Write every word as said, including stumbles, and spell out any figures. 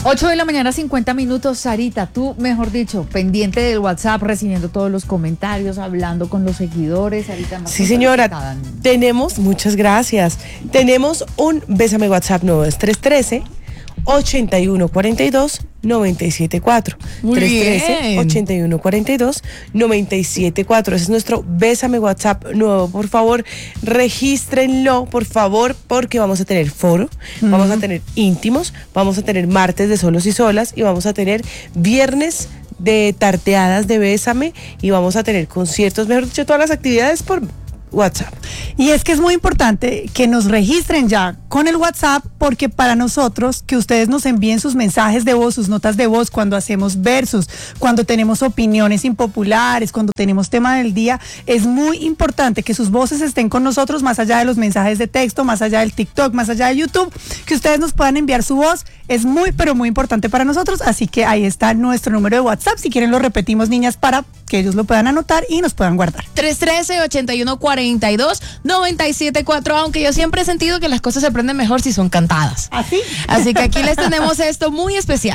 ocho de la mañana, cincuenta minutos. Sarita, tú, mejor dicho, pendiente del WhatsApp, recibiendo todos los comentarios, hablando con los seguidores. Sarita, más sí, señora, tenemos, muchas gracias. Tenemos un Bésame WhatsApp nuevo, es tres uno tres, ocho uno cuatro dos, nueve siete cuatro. Muy tres uno tres, bien. ocho uno cuatro dos, nueve siete cuatro. Ese es nuestro Bésame WhatsApp nuevo. Por favor, regístrenlo, por favor, porque vamos a tener foro, uh-huh. vamos a tener íntimos, vamos a tener martes de solos y solas y vamos a tener viernes de tarteadas de Bésame y vamos a tener conciertos, mejor dicho, todas las actividades por WhatsApp. Y es que es muy importante que nos registren ya con el WhatsApp, porque para nosotros que ustedes nos envíen sus mensajes de voz, sus notas de voz cuando hacemos versus, cuando tenemos opiniones impopulares, cuando tenemos tema del día, es muy importante que sus voces estén con nosotros más allá de los mensajes de texto, más allá del TikTok, más allá de YouTube, que ustedes nos puedan enviar su voz, es muy pero muy importante para nosotros, así que ahí está nuestro número de WhatsApp, si quieren lo repetimos, niñas, para que ellos lo puedan anotar y nos puedan guardar. tres uno tres, ocho uno cuatro dos, nueve siete cuatro, aunque yo siempre he sentido que las cosas se aprenden mejor si son cantadas. ¿Así? Así que aquí les tenemos esto muy especial.